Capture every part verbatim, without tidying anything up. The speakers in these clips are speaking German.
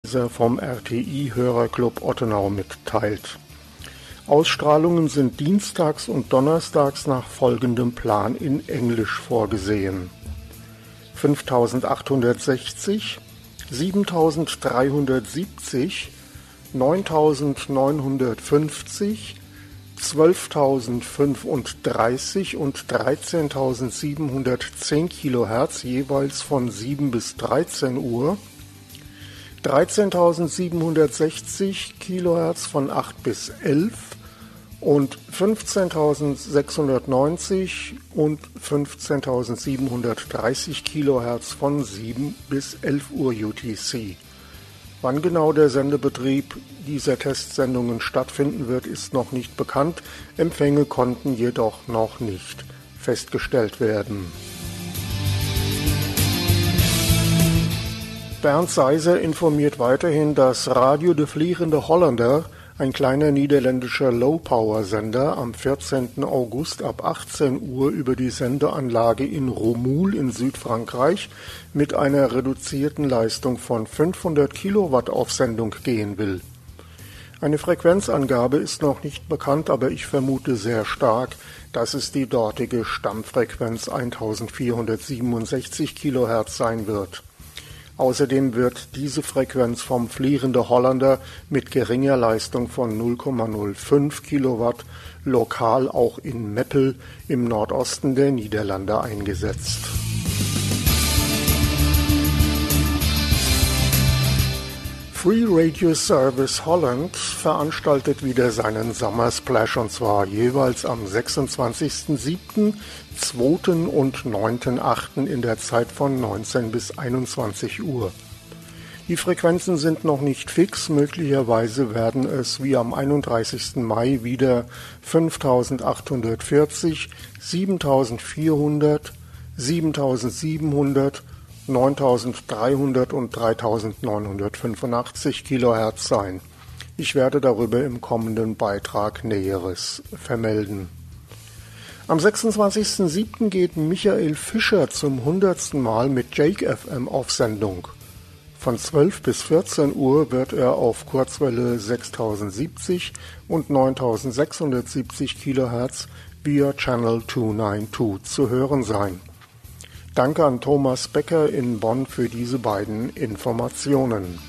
vom R T I-Hörerclub Ottenau mitteilt. Ausstrahlungen sind dienstags und donnerstags nach folgendem Plan in Englisch vorgesehen: fünftausendachthundertsechzig, siebentausenddreihundertsiebzig, neuntausendneunhundertfünfzig, zwölftausendfünfunddreißig und dreizehntausendsiebenhundertzehn Kilohertz jeweils von sieben bis dreizehn Uhr, dreizehntausendsiebenhundertsechzig Kilohertz von acht bis elf und fünfzehntausendsechshundertneunzig und fünfzehntausendsiebenhundertdreißig Kilohertz von sieben bis elf Uhr U T C. Wann genau der Sendebetrieb dieser Testsendungen stattfinden wird, ist noch nicht bekannt. Empfänge konnten jedoch noch nicht festgestellt werden. Bernd Seiser informiert weiterhin, dass Radio de Vliegende Hollander, ein kleiner niederländischer Low-Power-Sender, am vierzehnten August ab achtzehn Uhr über die Sendeanlage in Romul in Südfrankreich mit einer reduzierten Leistung von fünfhundert Kilowatt auf Sendung gehen will. Eine Frequenzangabe ist noch nicht bekannt, aber ich vermute sehr stark, dass es die dortige Stammfrequenz eintausendvierhundertsiebenundsechzig Kilohertz sein wird. Außerdem wird diese Frequenz vom Vliegende Hollander mit geringer Leistung von null Komma null fünf Kilowatt lokal auch in Meppel im Nordosten der Niederlande eingesetzt. Free Radio Service Holland veranstaltet wieder seinen Summer Splash, und zwar jeweils am sechsundzwanzigsten siebten, zweiten und neunten achten in der Zeit von neunzehn bis einundzwanzig Uhr. Die Frequenzen sind noch nicht fix, möglicherweise werden es wie am einunddreißigsten Mai wieder fünftausendachthundertvierzig, siebentausendvierhundert, siebentausendsiebenhundert, neuntausenddreihundert und dreitausendneunhundertfünfundachtzig Kilohertz sein. Ich werde darüber im kommenden Beitrag Näheres vermelden. Am sechsundzwanzigsten siebten geht Michael Fischer zum hundertsten Mal mit Jake F M auf Sendung. Von zwölf bis vierzehn Uhr wird er auf Kurzwelle sechstausendsiebzig und neuntausendsechshundertsiebzig Kilohertz via Channel zweihunderzweiundneunzig zu hören sein. Danke an Thomas Becker in Bonn für diese beiden Informationen.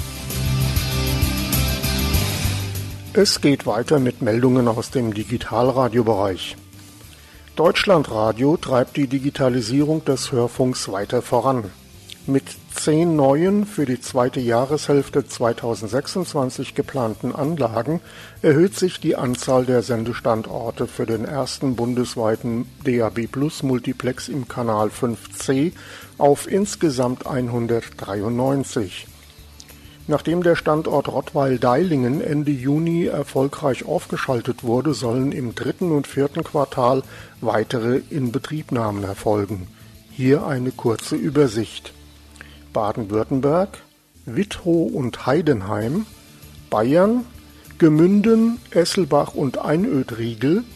Es geht weiter mit Meldungen aus dem Digitalradiobereich. Deutschlandradio treibt die Digitalisierung des Hörfunks weiter voran. Mit zehn neuen, für die zweite Jahreshälfte zweitausendsechsundzwanzig geplanten Anlagen erhöht sich die Anzahl der Sendestandorte für den ersten bundesweiten D A B Plus Multiplex im Kanal fünf C auf insgesamt hundertdreiundneunzig. Nachdem der Standort Rottweil-Deilingen Ende Juni erfolgreich aufgeschaltet wurde, sollen im dritten und vierten Quartal weitere Inbetriebnahmen erfolgen. Hier eine kurze Übersicht: Baden-Württemberg, Wittrow und Heidenheim, Bayern, Gemünden, Esselbach und Einödriegel,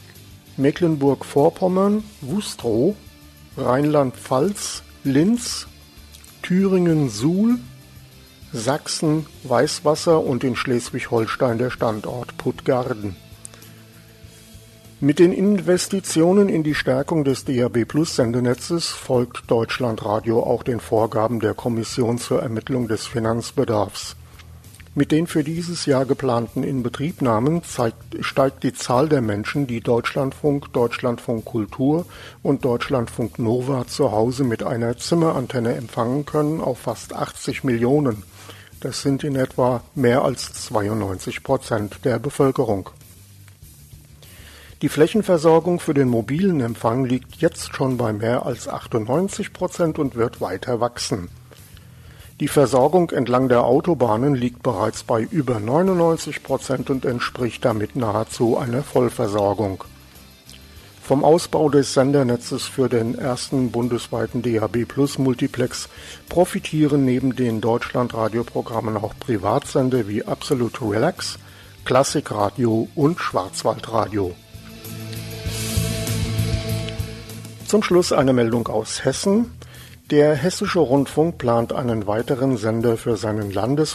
Mecklenburg-Vorpommern, Wustrow, Rheinland-Pfalz, Linz, Thüringen, Suhl, Sachsen, Weißwasser und in Schleswig-Holstein der Standort Puttgarden. Mit den Investitionen in die Stärkung des D A B Plus Sendenetzes folgt Deutschlandradio auch den Vorgaben der Kommission zur Ermittlung des Finanzbedarfs. Mit den für dieses Jahr geplanten Inbetriebnahmen zeigt, steigt die Zahl der Menschen, die Deutschlandfunk, Deutschlandfunk Kultur und Deutschlandfunk Nova zu Hause mit einer Zimmerantenne empfangen können, auf fast achtzig Millionen. Das sind in etwa mehr als zweiundneunzig Prozent der Bevölkerung. Die Flächenversorgung für den mobilen Empfang liegt jetzt schon bei mehr als achtundneunzig Prozent und wird weiter wachsen. Die Versorgung entlang der Autobahnen liegt bereits bei über neunundneunzig Prozent und entspricht damit nahezu einer Vollversorgung. Vom Ausbau des Sendernetzes für den ersten bundesweiten D A B Plus Multiplex profitieren neben den Deutschlandradioprogrammen auch Privatsender wie Absolute Relax, Klassikradio und Schwarzwaldradio. Zum Schluss eine Meldung aus Hessen. Der Hessische Rundfunk plant einen weiteren Sender für seinen Landes